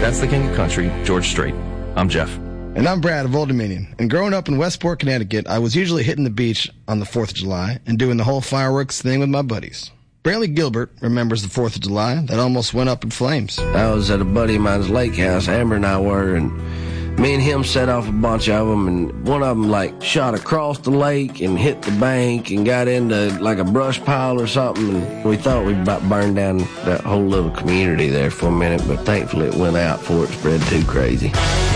That's the king of country, George Strait. I'm Jeff. And I'm Brad of Old Dominion. And growing up in Westport, Connecticut, I was usually hitting the beach on the 4th of July and doing the whole fireworks thing with my buddies. Brantley Gilbert remembers the 4th of July that almost went up in flames. I was at a buddy of mine's lake house, Amber and I were, and me and him set off a bunch of them, and one of them, shot across the lake and hit the bank and got into, a brush pile or something, and we thought we'd about burn down that whole little community there for a minute, but thankfully it went out before it spread too crazy.